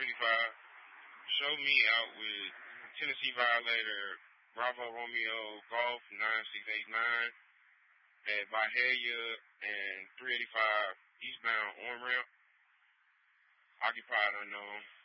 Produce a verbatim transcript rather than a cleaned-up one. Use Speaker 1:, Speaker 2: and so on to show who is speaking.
Speaker 1: three eighty-five. Show me out with Tennessee Violator, Bravo Romeo, Golf nine six eight nine at Bahia and three eighty-five eastbound on ramp. Occupied unknown.